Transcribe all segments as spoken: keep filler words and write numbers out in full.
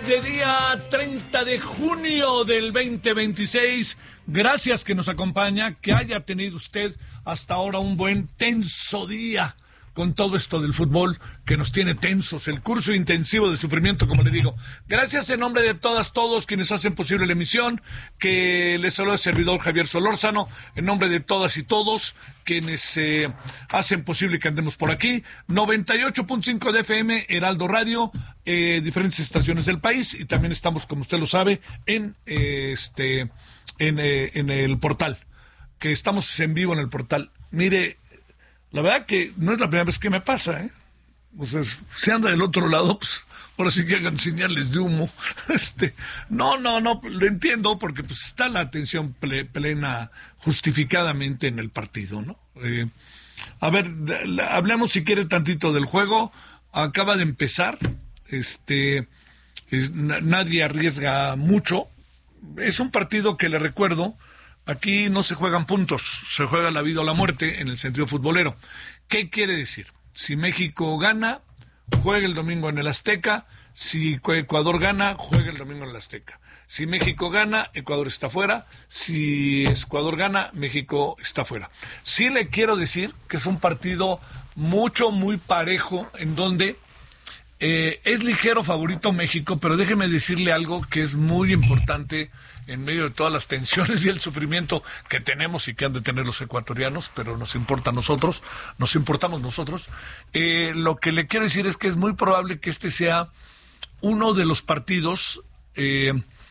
de día treinta de junio del veinte veintiséis. Gracias que nos acompaña, que haya tenido usted hasta ahora un buen tenso día con todo esto del fútbol que nos tiene tensos, el curso intensivo de sufrimiento, como le digo. Gracias en nombre de todas, todos quienes hacen posible la emisión, que les saluda el servidor Javier Solórzano, en nombre de todas y todos quienes eh, hacen posible que andemos por aquí. noventa y ocho punto cinco de F M, Heraldo Radio, eh, diferentes estaciones del país, y también estamos, como usted lo sabe, en eh, este en, eh, en el portal, que estamos en vivo en el portal. Mire, la verdad que no es la primera vez que me pasa, ¿eh? O sea, si anda del otro lado, pues ahora sí que hagan señales de humo. Este, no, no, no, lo entiendo, porque pues está la atención ple, plena, justificadamente en el partido, ¿no? Eh, a ver, hablemos si quiere tantito del juego. Acaba de empezar, este, es, nadie arriesga mucho. Es un partido que, le recuerdo, aquí no se juegan puntos, se juega la vida o la muerte en el sentido futbolero. ¿Qué quiere decir? Si México gana, juega el domingo en el Azteca. Si Ecuador gana, juega el domingo en el Azteca. Si México gana, Ecuador está fuera. Si Ecuador gana, México está fuera. Sí le quiero decir que es un partido mucho, muy parejo, en donde eh, es ligero favorito México, pero déjeme decirle algo que es muy importante en medio de todas las tensiones y el sufrimiento que tenemos y que han de tener los ecuatorianos, pero nos importa a nosotros, nos importamos nosotros. Eh, lo que le quiero decir es que es muy probable que este sea uno de los partidos, eh,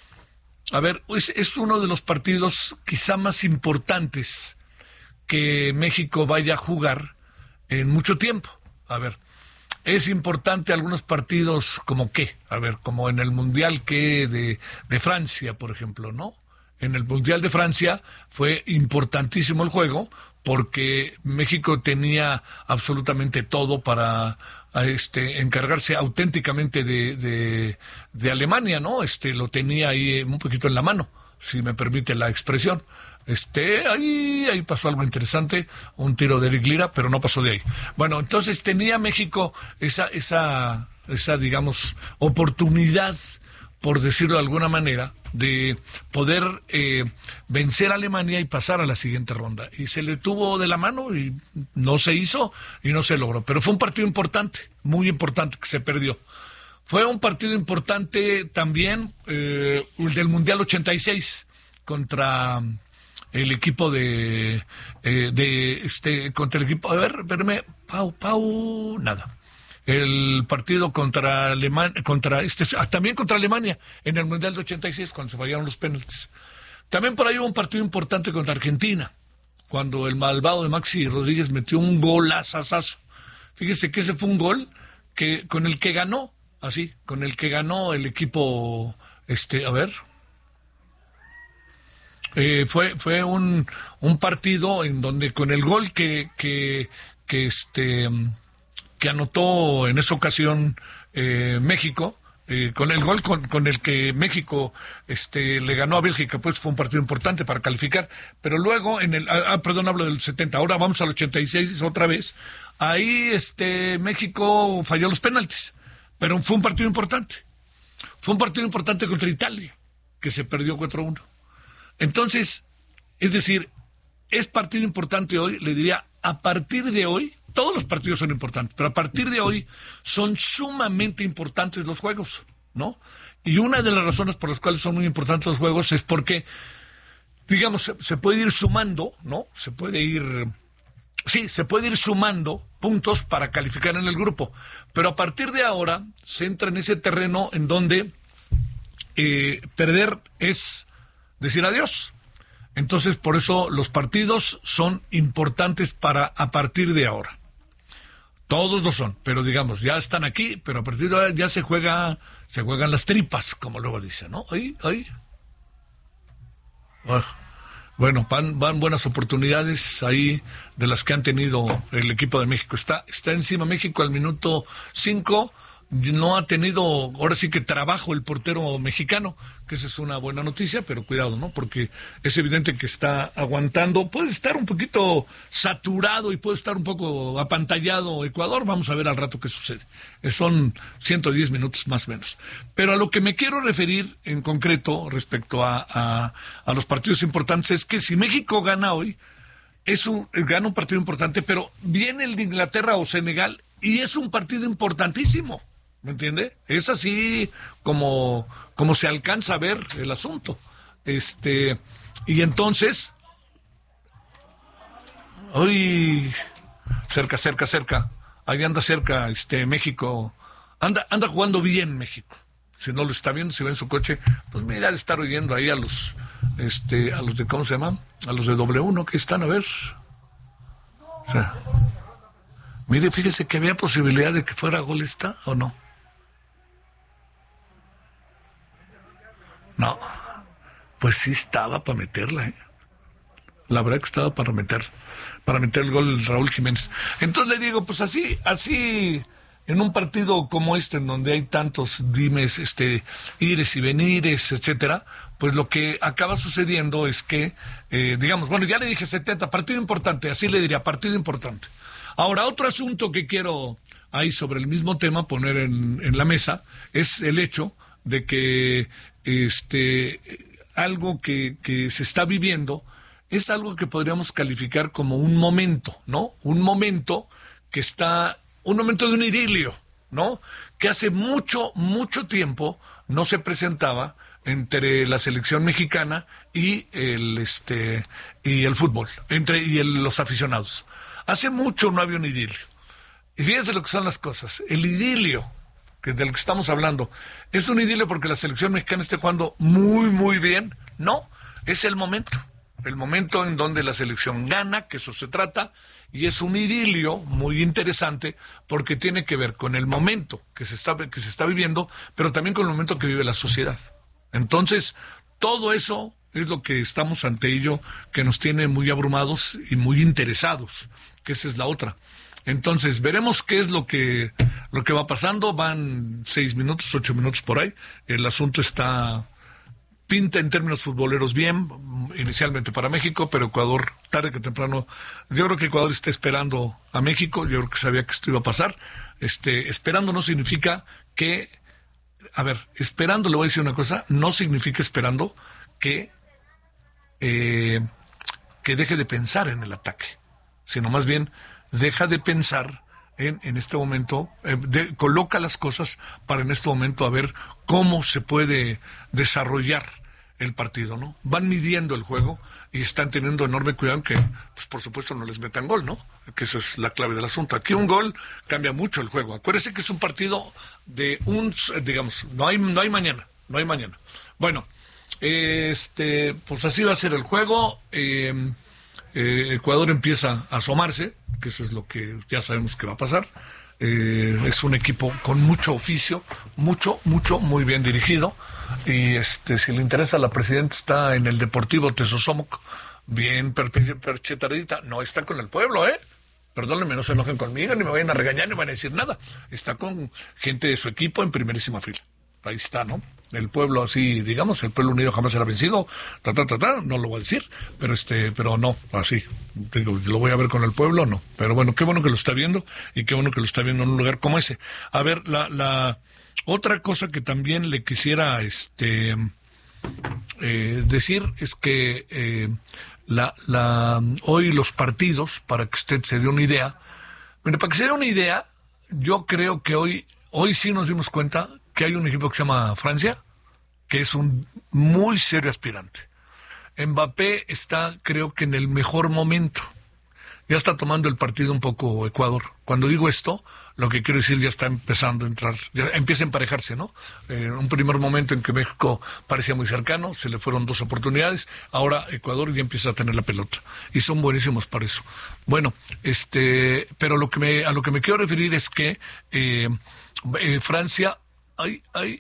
a ver, es, es uno de los partidos quizá más importantes que México vaya a jugar en mucho tiempo. A ver, es importante algunos partidos como qué, a ver, como en el Mundial que de, de Francia, por ejemplo, ¿no? En el Mundial de Francia fue importantísimo el juego porque México tenía absolutamente todo para este encargarse auténticamente de, de, de Alemania, ¿no? Este lo tenía ahí un poquito en la mano, si me permite la expresión. Este, ahí, ahí pasó algo interesante, un tiro de Eric Lira, pero no pasó de ahí. Bueno, entonces tenía México esa, esa, esa, digamos, oportunidad, por decirlo de alguna manera, de poder eh, vencer a Alemania y pasar a la siguiente ronda. Y se le tuvo de la mano y no se hizo y no se logró. Pero fue un partido importante, muy importante, que se perdió. Fue un partido importante también, eh, el del Mundial ochenta y seis, contra el equipo de, eh, de este, contra el equipo, a ver, espérame, Pau, Pau, nada. El partido contra Alemania, contra este, también contra Alemania, en el Mundial de ochenta y seis, cuando se fallaron los penaltis. También por ahí hubo un partido importante contra Argentina, cuando el malvado de Maxi Rodríguez metió un golazazazo. Fíjese que ese fue un gol que, con el que ganó, así, con el que ganó el equipo, este, a ver, Eh, fue fue un un partido en donde con el gol que que que este que anotó en esa ocasión eh, México, eh, con el gol con, con el que México este le ganó a Bélgica, pues fue un partido importante para calificar. Pero luego en el ah, perdón, hablo del setenta, ahora vamos al ochenta y seis otra vez. Ahí este México falló los penaltis, pero fue un partido importante. Fue un partido importante contra Italia, que se perdió cuatro a uno. Entonces, es decir, es partido importante hoy, le diría, a partir de hoy, todos los partidos son importantes, pero a partir de hoy son sumamente importantes los juegos, ¿no? Y una de las razones por las cuales son muy importantes los juegos es porque, digamos, se, se puede ir sumando, ¿no? Se puede ir, sí, se puede ir sumando puntos para calificar en el grupo, pero a partir de ahora se entra en ese terreno en donde eh, perder es decir adiós. Entonces, por eso los partidos son importantes para a partir de ahora. Todos lo son, pero digamos, ya están aquí, pero a partir de ahora ya se juega, se juegan las tripas, como luego dicen, ¿no? Ahí, ahí. Uh, bueno, van, van buenas oportunidades ahí de las que han tenido el equipo de México. Está, está encima México al minuto cinco, no ha tenido, ahora sí que trabajo el portero mexicano, que esa es una buena noticia, pero cuidado, ¿no? Porque es evidente que está aguantando, puede estar un poquito saturado y puede estar un poco apantallado Ecuador, vamos a ver al rato qué sucede. Son ciento diez minutos más o menos. Pero a lo que me quiero referir en concreto respecto a, a, a los partidos importantes es que si México gana hoy, es un, gana un partido importante, pero viene el de Inglaterra o Senegal y es un partido importantísimo, ¿me entiende? Es así como, como se alcanza a ver el asunto. Este, y entonces, hoy cerca, cerca, cerca, ahí anda cerca, este, México, anda, anda jugando bien México. Si no lo está viendo, si ve en su coche, pues mira, de estar oyendo ahí a los, este, a los de, ¿cómo se llaman? A los de W, ¿no? Que están, a ver. O sea, mire, fíjese que había posibilidad de que fuera gol esta, ¿o no? No, pues sí estaba para meterla, ¿eh? La verdad que estaba para meter, para meter el gol Raúl Jiménez. Entonces le digo, pues así, así, en un partido como este, en donde hay tantos dimes, este, ires y venires, etcétera, pues lo que acaba sucediendo es que, eh, digamos, bueno, ya le dije setenta, partido importante, así le diría, partido importante. Ahora, otro asunto que quiero ahí sobre el mismo tema poner en, en la mesa es el hecho de que este algo que, que se está viviendo es algo que podríamos calificar como un momento, ¿no? Un momento que está, un momento de un idilio, ¿no? Que hace mucho, mucho tiempo no se presentaba entre la selección mexicana y el este y el fútbol, entre y el, los aficionados. Hace mucho no había un idilio. Y fíjense lo que son las cosas. El idilio, que del que estamos hablando, ¿es un idilio porque la selección mexicana esté jugando muy, muy bien? No, es el momento. El momento en donde la selección gana, que eso se trata, y es un idilio muy interesante porque tiene que ver con el momento que se está, que se está viviendo, pero también con el momento que vive la sociedad. Entonces, todo eso es lo que estamos ante ello, que nos tiene muy abrumados y muy interesados, que esa es la otra. Entonces, veremos qué es lo que lo que va pasando. Van seis minutos, ocho minutos por ahí. El asunto está, pinta en términos futboleros bien, inicialmente para México, pero Ecuador, tarde que temprano, yo creo que Ecuador está esperando a México, yo creo que sabía que esto iba a pasar. Este, esperando no significa que, a ver, esperando, le voy a decir una cosa, no significa esperando que, eh, que deje de pensar en el ataque, sino más bien deja de pensar en, en este momento, eh, de, coloca las cosas para en este momento a ver cómo se puede desarrollar el partido, ¿no? Van midiendo el juego y están teniendo enorme cuidado en que, pues por supuesto, no les metan gol, ¿no? Que esa es la clave del asunto. Aquí un gol cambia mucho el juego. Acuérdense que es un partido de un, digamos, no hay, no hay mañana, no hay mañana. Bueno, este, pues así va a ser el juego. Eh, eh, Ecuador empieza a asomarse, que eso es lo que ya sabemos que va a pasar. Eh, es un equipo con mucho oficio, mucho, mucho, muy bien dirigido. Y este, si le interesa, la presidenta está en el Deportivo Tesosomoc, bien perchetadita. No está con el pueblo, ¿eh? Perdónenme, no se enojen conmigo, ni me vayan a regañar, ni me van a decir nada. Está con gente de su equipo en primerísima fila. Ahí está, ¿no? El pueblo así, digamos, el pueblo unido jamás será vencido, ta, ta, ta, ta, no lo voy a decir, pero este, pero no, así, digo, lo voy a ver con el pueblo, no. Pero bueno, qué bueno que lo está viendo, y qué bueno que lo está viendo en un lugar como ese. A ver, la, la otra cosa que también le quisiera este eh, decir es que eh, la, la hoy los partidos, para que usted se dé una idea, mire, para que se dé una idea, yo creo que hoy, hoy sí nos dimos cuenta que hay un equipo que se llama Francia, que es un muy serio aspirante. Mbappé está, creo que en el mejor momento. Ya está tomando el partido un poco Ecuador. Cuando digo esto, lo que quiero decir, ya está empezando a entrar, ya empieza a emparejarse, ¿no? En un primer momento en que México parecía muy cercano, se le fueron dos oportunidades, ahora Ecuador ya empieza a tener la pelota. Y son buenísimos para eso. Bueno, este, pero lo que me, a lo que me quiero referir es que eh, eh, Francia, ay, ay,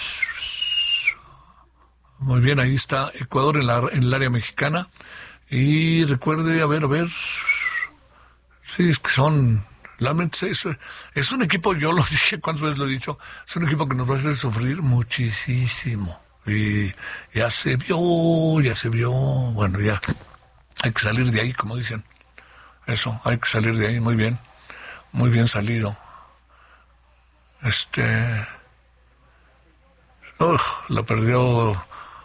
muy bien, ahí está Ecuador en, la, en el área mexicana. Y recuerde, a ver, a ver. Sí, es que son, realmente es, es un equipo, yo lo dije, cuántas veces lo he dicho, es un equipo que nos va a hacer sufrir muchísimo. Y ya se vio, ya se vio, bueno, ya hay que salir de ahí, como dicen. Eso, hay que salir de ahí, muy bien, muy bien salido. Este... Uf, lo perdió...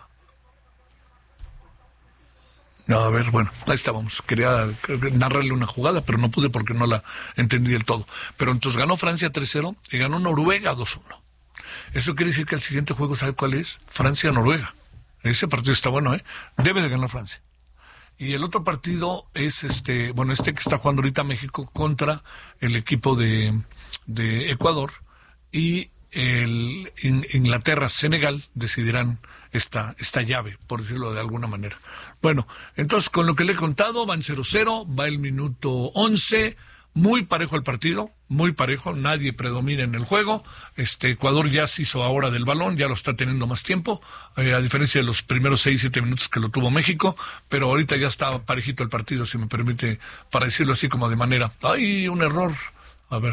No, a ver, bueno, ahí estábamos. Quería narrarle una jugada, pero no pude porque no la entendí del todo. Pero entonces ganó Francia tres cero y ganó Noruega dos uno. Eso quiere decir que el siguiente juego, ¿sabe cuál es? Francia-Noruega. Ese partido está bueno, ¿eh? Debe de ganar Francia. Y el otro partido es este, bueno, este que está jugando ahorita México contra el equipo de, de Ecuador, y el in, Inglaterra-Senegal decidirán esta, esta llave, por decirlo de alguna manera. Bueno, entonces con lo que le he contado, van cero cero, va el minuto once, muy parejo el partido, muy parejo, nadie predomina en el juego. Este Ecuador ya se hizo ahora del balón, ya lo está teniendo más tiempo, eh, a diferencia de los primeros seis, siete minutos que lo tuvo México, pero ahorita ya está parejito el partido, si me permite, para decirlo así como de manera. ¡Ay, un error! A ver...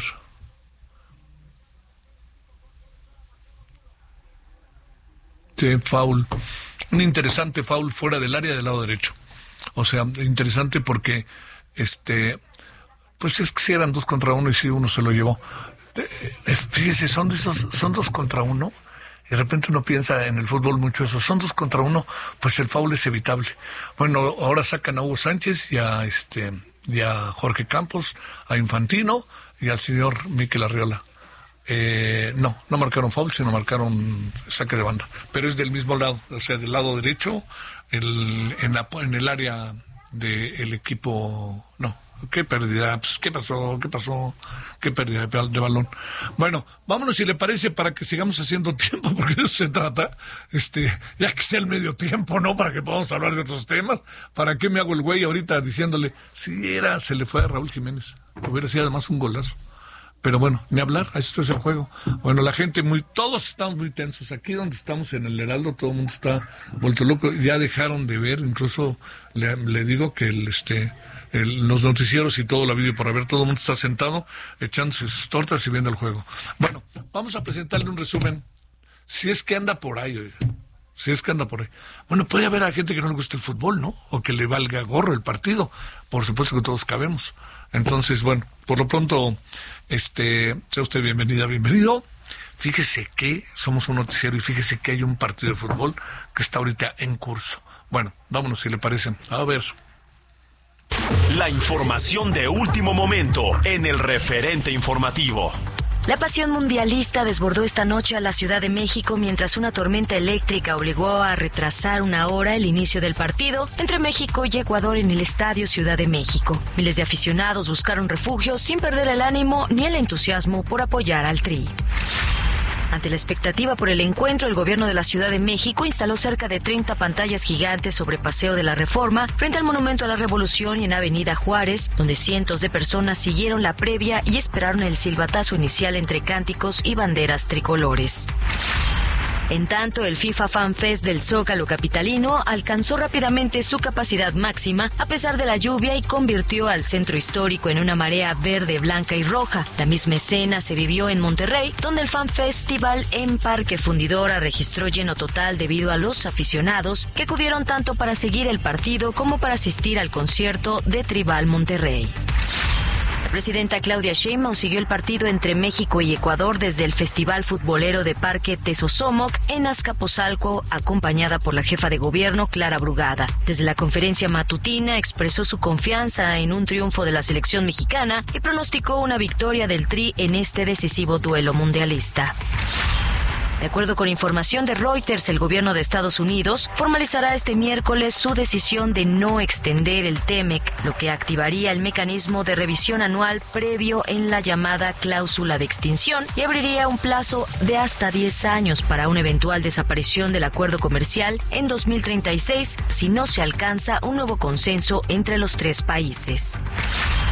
Sí, foul. Un interesante foul fuera del área del lado derecho. O sea, interesante porque, este, pues es que si eran dos contra uno y si uno se lo llevó. Eh, fíjese, son de esos, son dos contra uno. Y de repente uno piensa en el fútbol mucho eso. Son dos contra uno, pues el foul es evitable. Bueno, ahora sacan a Hugo Sánchez y a, este, y a Jorge Campos, a Infantino y al señor Mikel Arriola. Eh, no, no marcaron foul, sino marcaron saque de banda, pero es del mismo lado, o sea, del lado derecho, el, en, la, en el área del equipo. No, qué pérdida, pues, qué pasó, qué pasó, qué pérdida de, de balón. Bueno, vámonos si le parece para que sigamos haciendo tiempo, porque de eso se trata, este, ya que sea el medio tiempo, ¿no? Para que podamos hablar de otros temas. ¿Para qué me hago el güey ahorita diciéndole, si era, se le fue a Raúl Jiménez? Hubiera sido además un golazo. Pero bueno, ni hablar, esto es el juego. Bueno, la gente muy, todos estamos muy tensos. Aquí donde estamos en el Heraldo, todo el mundo está vuelto loco. Ya dejaron de ver, incluso le, le digo que el, este, el, los noticieros y todo la video para ver, todo el mundo está sentado, echándose sus tortas y viendo el juego. Bueno, vamos a presentarle un resumen. Si es que anda por ahí, oiga. Si es que anda por ahí. Bueno, puede haber a gente que no le guste el fútbol, ¿no? O que le valga gorro el partido. Por supuesto que todos cabemos. Entonces, bueno, por lo pronto, este, sea usted bienvenida, bienvenido. Fíjese que somos un noticiero y fíjese que hay un partido de fútbol que está ahorita en curso. Bueno, vámonos si le parece. A ver. La información de último momento en el referente informativo. La pasión mundialista desbordó esta noche a la Ciudad de México mientras una tormenta eléctrica obligó a retrasar una hora el inicio del partido entre México y Ecuador en el Estadio Ciudad de México. Miles de aficionados buscaron refugio sin perder el ánimo ni el entusiasmo por apoyar al Tri. Ante la expectativa por el encuentro, el gobierno de la Ciudad de México instaló cerca de treinta pantallas gigantes sobre Paseo de la Reforma, frente al Monumento a la Revolución y en Avenida Juárez, donde cientos de personas siguieron la previa y esperaron el silbatazo inicial entre cánticos y banderas tricolores. En tanto, el FIFA Fan Fest del Zócalo capitalino alcanzó rápidamente su capacidad máxima a pesar de la lluvia y convirtió al centro histórico en una marea verde, blanca y roja. La misma escena se vivió en Monterrey, donde el Fan Festival en Parque Fundidora registró lleno total debido a los aficionados que acudieron tanto para seguir el partido como para asistir al concierto de Tribal Monterrey. La presidenta Claudia Sheinbaum siguió el partido entre México y Ecuador desde el Festival Futbolero de Parque Tezosomoc en Azcapotzalco, acompañada por la jefa de gobierno Clara Brugada. Desde la conferencia matutina expresó su confianza en un triunfo de la selección mexicana y pronosticó una victoria del Tri en este decisivo duelo mundialista. De acuerdo con información de Reuters, el gobierno de Estados Unidos formalizará este miércoles su decisión de no extender el TEMEC, lo que activaría el mecanismo de revisión anual previo en la llamada cláusula de extinción y abriría un plazo de hasta diez años para una eventual desaparición del acuerdo comercial en dos mil treinta y seis si no se alcanza un nuevo consenso entre los tres países.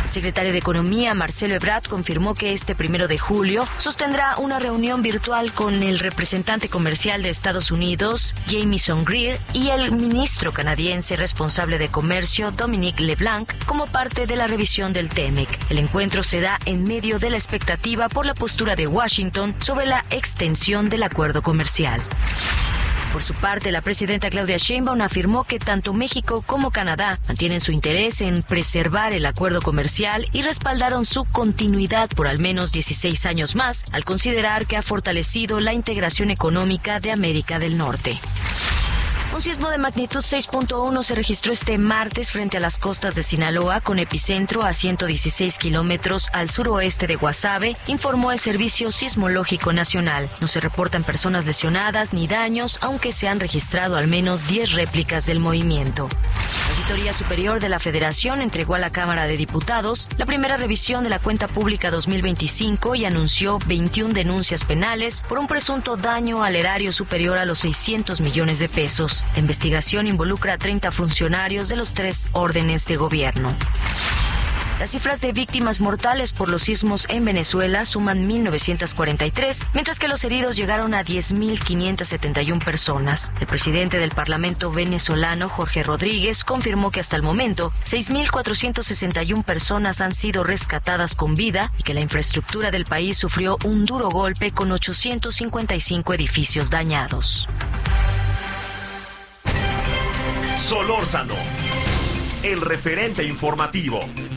El secretario de Economía, Marcelo Ebrard, confirmó que este primero de julio sostendrá una reunión virtual con el representante comercial de Estados Unidos, Jamieson Greer, y el ministro canadiense responsable de comercio, Dominique LeBlanc, como parte de la revisión del T E M E C. El encuentro se da en medio de la expectativa por la postura de Washington sobre la extensión del acuerdo comercial. Por su parte, la presidenta Claudia Sheinbaum afirmó que tanto México como Canadá mantienen su interés en preservar el acuerdo comercial y respaldaron su continuidad por al menos dieciséis años más, al considerar que ha fortalecido la integración económica de América del Norte. Un sismo de magnitud seis punto uno se registró este martes frente a las costas de Sinaloa, con epicentro a ciento dieciséis kilómetros al suroeste de Guasave, informó el Servicio Sismológico Nacional. No se reportan personas lesionadas ni daños, aunque se han registrado al menos diez réplicas del movimiento. La Auditoría Superior de la Federación entregó a la Cámara de Diputados la primera revisión de la cuenta pública dos mil veinticinco y anunció veintiuna denuncias penales por un presunto daño al erario superior a los seiscientos millones de pesos. La investigación involucra a treinta funcionarios de los tres órdenes de gobierno. Las cifras de víctimas mortales por los sismos en Venezuela suman mil novecientos cuarenta y tres, mientras que los heridos llegaron a diez mil quinientas setenta y una personas. El presidente del Parlamento venezolano, Jorge Rodríguez, confirmó que hasta el momento seis mil cuatrocientas sesenta y una personas han sido rescatadas con vida y que la infraestructura del país sufrió un duro golpe con ochocientos cincuenta y cinco edificios dañados. Solórzano, el referente informativo.